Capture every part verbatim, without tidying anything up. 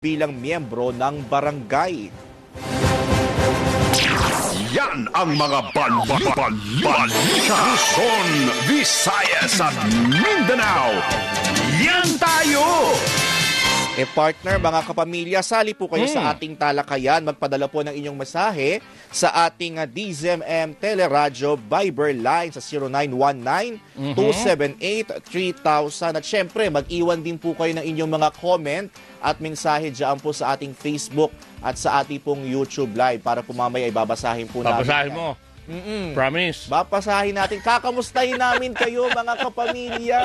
bilang miyembro ng barangay. Yan ang mga balita Luzon, Visayas at Mindanao. Yan tayo! E partner, mga kapamilya, sali po kayo Hmm. sa ating talakayan. Magpadala po ng inyong mensahe sa ating uh, D Z M M Teleradyo Viber line sa zero nine one nine, two seven eight, three thousand. At syempre, mag-iwan din po kayo ng inyong mga comment at mensahe dyan po sa ating Facebook at sa ating pong YouTube Live para po mamaya ibabasahin po namin. Babasahin mo. Mm-mm. Promise. Babasahin natin. Kakamustahin namin kayo, mga kapamilya.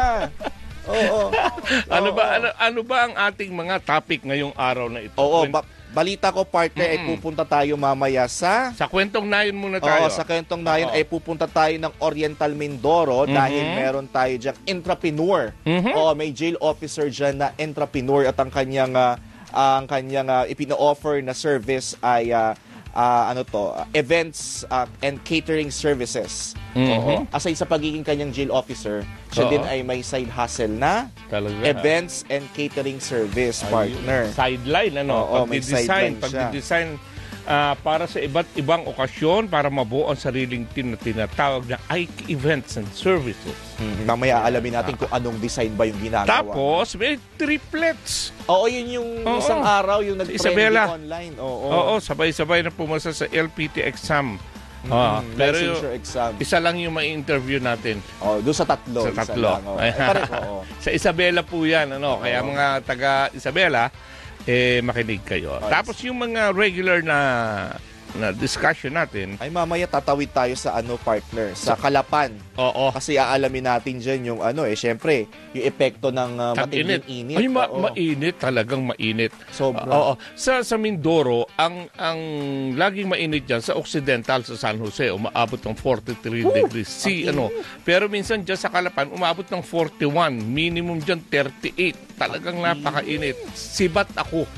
Oo. Ano Oo. ba ano, ano ba ang ating mga topic ngayong araw na ito? Oo, Kwen- ba- balita ko partner, ay pupunta tayo mamaya sa sa kwentong nayon muna tayo. Oo, sa Kentong Nayon Oo. ay pupunta tayo ng Oriental Mindoro dahil meron tayo diyang entrepreneur. Mhm. Oo, may jail officer dyan na entrepreneur at ang kanyang ah, ang kanyang uh, ipino-offer na service ay ah, ah, ano to, ah, events ah, and catering services. Mhm. Oo. Aside sa pagiging kanyang jail officer, siya Oo. din ay may side hustle na Talaga. events and catering service, partner. Sideline, ano? Oo, may sideline Pagdi-design, siya. pagdi-design ah, para sa iba't ibang okasyon para mabuo ang sariling team na tinatawag na I K Events and Services. Hmm, mamaya alamin natin kung anong design ba yung ginagawa. Tapos, may triplets. Oo, yun yung Oo. isang araw yung Sa nag-trending Isabela. online. Oo. Oo, sabay-sabay na pumasa sa L P T exam. Ah, Mm, pero yung, licensure exam. isa lang yung ma-interview natin. Oh, doon sa tatlo. Sa isa tatlo. lang, oo. Ay, pare- oo. Sa Isabela po yan. Ano? Kaya Oo. mga taga Isabela, eh, makinig kayo. Oh, Tapos yung mga regular na na discussion natin, Ay, mamaya tatawid tayo sa ano, partner, sa Kalapan. oo, Kasi aalamin natin dyan yung ano eh, syempre, yung epekto ng uh, matinding tag-init. init. Ay, ma- Oo. mainit, talagang mainit. Sobra. Oo. Sa sa Mindoro, ang ang laging mainit diyan sa Occidental sa San Jose, umaabot ng forty-three degrees C, ano. Pero minsan diyan sa Calapan, umaabot ng forty-one, minimum diyan thirty-eight. Talagang napakainit. Sibat ako.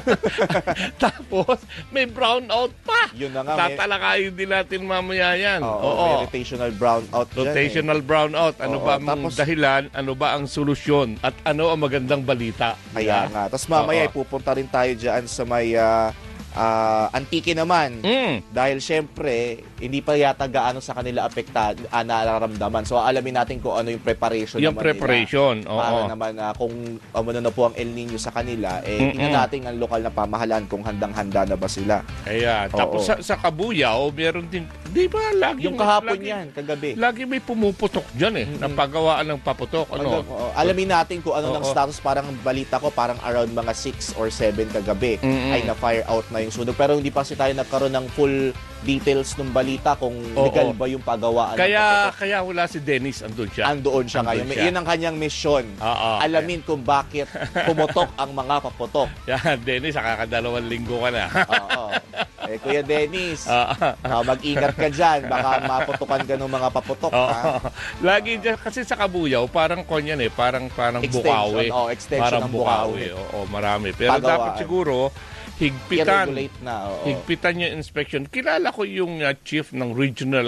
Tapos, may brownout pa. Yun na nga, may- Tatalakayin din natin mamaya yan. Oo, Oo. may rotational brownout dyan. Rotational brownout. Ano Oo, ba ang tapos- dahilan? Ano ba ang solusyon? At ano ang magandang balita? Eh. Kaya nga. Tapos mamaya, Oo. pupunta rin tayo dyan sa may uh, uh, Antique naman. Mm. Dahil syempre, hindi pa yata gaano sa kanila apektado, uh, nararamdaman. So alamin natin kung ano yung preparation Yung naman preparation, nila. oo. Para naman uh, kung um, ano na po ang El Nino sa kanila, eh, Mm-mm. tingnan natin ang lokal na pamahalaan kung handang-handa na ba sila. Ayan. Oo. Tapos sa, sa Kabuyaw, meron din, di ba, lagi, Yung kahapon lagi, yan, kagabi. lagi may pumuputok dyan eh, Mm-mm. na paggawaan ng paputok. Ano? Hanggang- oo. alamin natin kung ano ng Oo. status. Parang balita ko, parang around mga six or seven kagabi Mm-mm. ay na-fire out na yung sunog. Pero hindi pa si tayo nagkaroon ng full details ng balita kung Oo. legal ba yung paggawaan. ng Kaya, paputok. kaya wala si Dennis, andun siya. Andoon siya Andun ngayon. siya. Yun ang kanyang mission. Oo. Alamin kung bakit pumutok ang mga paputok. Yan, Dennis, nakakadalawang linggo ka na. Oo. Eh, Kuya Dennis, Oo. ah, mag-ingat ka dyan. Baka maputukan ka ng mga paputok. Oo. Ha? Lagi dyan, kasi sa Kabuyaw, parang konyan eh, parang, parang Extension, bukawi. oo, extension parang ng Bukawi. Oo, marami. Pero Pagawaan. dapat siguro, higpitan. I-regulate na. Oo. Higpitan yung inspection. Kilala ko yung uh, chief ng regional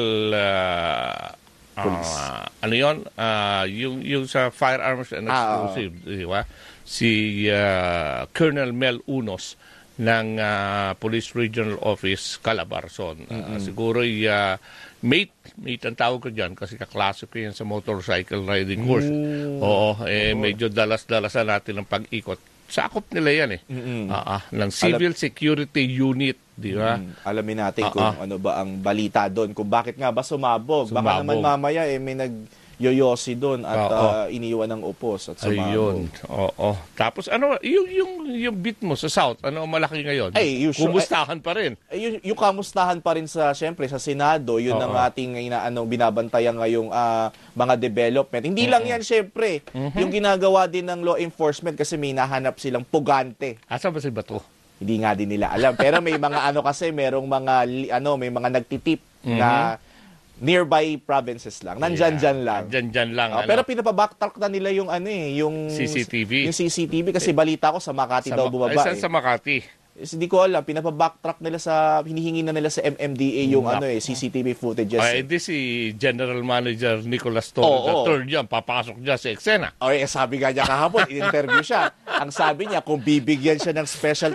uh, Police. ah, ano yun? Ah, yung, yung sa firearms and Ah, explosive. Di ba? Si uh, Colonel Mel Unos ng uh, Police Regional Office Calabarzon. Ah, siguro y, uh, mate, mate ang tawag ko dyan kasi kaklase ko yan sa motorcycle riding course. Oo, eh, medyo dalas-dalasan natin ng pag-ikot. Sakop nila yan eh. Mm-mm. Ah, ah, ng Civil Security Unit, di ba? Mm, alamin natin Ah, kung ah. ano ba ang balita doon. Kung bakit nga ba sumabog. Baka Sumabog. naman mamaya eh, may nag-yoyosi doon at Oo. ah, iniwan ng upos at sumabog. Ayun. Oo. Tapos ano, yung, yung, yung beat mo sa South, ano ang malaki ngayon? Ay, usual- Kumustahan pa rin. Eh, yung, yung kamustahan pa rin sa, syempre, sa Senado, yun Oo. ang ating inaano, binabantayan ngayong ah, mga development. Hindi lang yan, syempre. Mhm. Yung ginagawa din ng law enforcement kasi may nahanap silang pugante. Asa ba si Bato? Hindi nga din nila alam. Pero may mga ano kasi, merong mga, li- ano, may mga nagtitip Mhm. na nearby provinces lang. Nandyan-dyan lang. Dyan-dyan lang. Ah, ano. pero pinapabacktrack na nila yung ano eh, yung C C T V. Yung C C T V kasi balita ko sa Makati Sa daw Ma- bumaba ay, saan eh. sa Makati? Hindi ko alam, pinapabacktrack nila sa, hinihingi na nila sa M M D A yung Nako. ano eh, C C T V footages. Ay, eh. di si General Manager Nicolas Torres, Oo, oo. third yan, papasok dyan sa eksena. Okay, sabi nga niya kahapon, in-interview siya. Ang sabi niya, kung bibigyan siya ng special